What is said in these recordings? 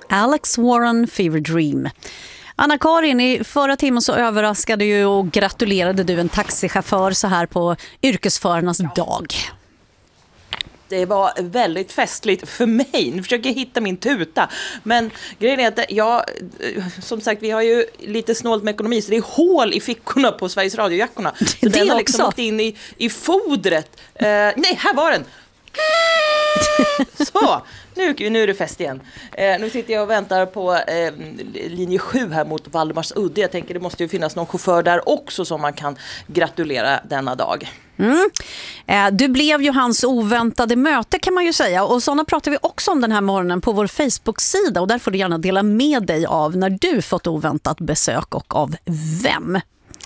Alex Warren, Fever Dream. Anna-Karin, i förra timmen så överraskade ju och gratulerade du en taxichaufför så här på yrkesförarnas dag. Det var väldigt festligt för mig. Nu försöker jag hitta min tuta. Men grejen är att som sagt, vi har ju lite snålt med ekonomi, så det är hål i fickorna på Sveriges Radio-jackorna. Så den har liksom åkt in i fodret. Nej, här var den! Så, nu är det fest igen. Nu sitter jag och väntar på linje 7 här mot Valdemars udde. Jag tänker det måste ju finnas någon chaufför där också som man kan gratulera denna dag. Du blev ju hans oväntade möte kan man ju säga, och sådana pratar vi också om den här morgonen på vår Facebook-sida, och där får du gärna dela med dig av när du fått oväntat besök och av vem.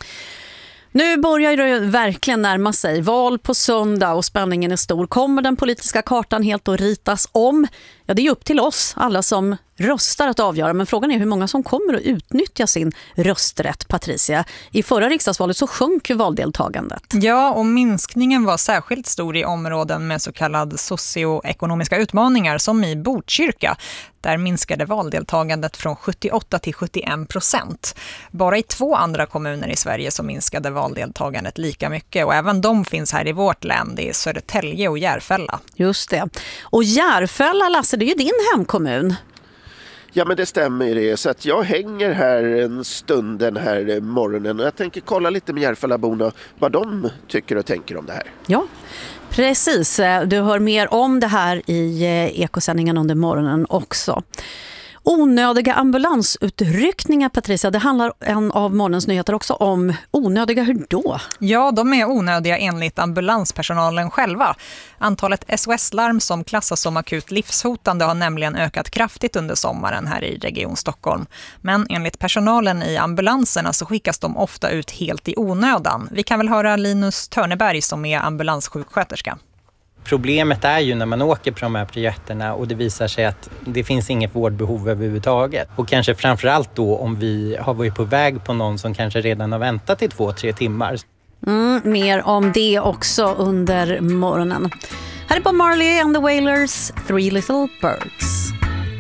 Nu börjar det verkligen närma sig val på söndag och spänningen är stor. Kommer den politiska kartan helt att ritas om? Ja, det är upp till oss, alla som röstar, att avgöra. Men frågan är hur många som kommer att utnyttja sin rösträtt, Patricia. I förra riksdagsvalet så sjönk ju valdeltagandet. Ja, och minskningen var särskilt stor i områden med så kallade socioekonomiska utmaningar som i Botkyrka. Där minskade valdeltagandet från 78 till 71%. Bara i 2 andra kommuner i Sverige så minskade valdeltagandet lika mycket. Och även de finns här i vårt län. Det är Södertälje och Järfälla. Just det. Och Järfälla, Lasse, det är ju din hemkommun. Ja, men det stämmer det. Så att jag hänger här en stund den här morgonen och jag tänker kolla lite med Järfällaborna vad de tycker och tänker om det här. Ja, precis. Du hör mer om det här i ekosändningen under morgonen också. Onödiga ambulansutryckningar, Patricia, det handlar en av morgonens nyheter också om. Onödiga, hur då? Ja, de är onödiga enligt ambulanspersonalen själva. Antalet SOS-larm som klassas som akut livshotande har nämligen ökat kraftigt under sommaren här i Region Stockholm. Men enligt personalen i ambulanserna så skickas de ofta ut helt i onödan. Vi kan väl höra Linus Törneberg som är ambulanssjuksköterska. Problemet är ju när man åker på de här projekterna och det visar sig att det finns inget vårdbehov överhuvudtaget. Och kanske framförallt då om vi har varit på väg på någon som kanske redan har väntat i 2-3 timmar. Mer om det också under morgonen. Här är Bob Marley and the Wailers, Three Little Birds.